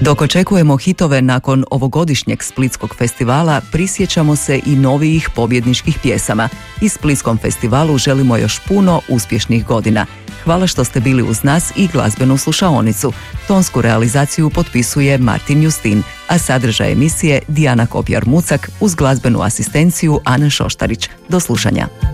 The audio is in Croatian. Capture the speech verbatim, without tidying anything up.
Dok očekujemo hitove nakon ovogodišnjeg Splitskog festivala, prisjećamo se i novijih pobjedničkih pjesama. I Splitskom festivalu želimo još puno uspješnih godina. Hvala što ste bili uz nas i glazbenu slušaonicu. Tonsku realizaciju potpisuje Martin Justin, a sadržaj emisije Dijana Kopjar-Mucak uz glazbenu asistenciju Ana Šoštarić. Do slušanja.